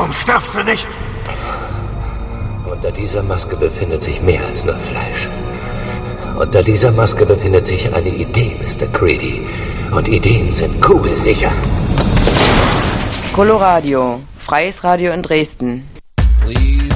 Warum stirbst du nicht? Unter dieser Maske befindet sich mehr als nur Fleisch. Unter dieser Maske befindet sich eine Idee, Mr. Creedy. Und Ideen sind kugelsicher. Coloradio, freies Radio in Dresden. Please.